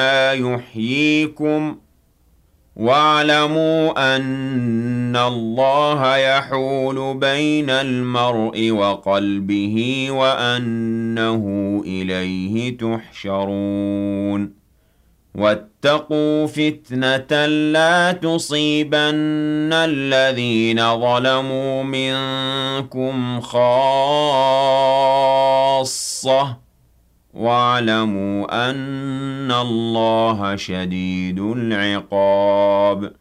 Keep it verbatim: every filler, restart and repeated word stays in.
يحييكم واعلموا أن الله يحول بين المرء وقلبه وأنه إليه تحشرون واتقوا فتنة لا تصيبن الذين ظلموا منكم خاصة واعلموا أن الله شديد العقاب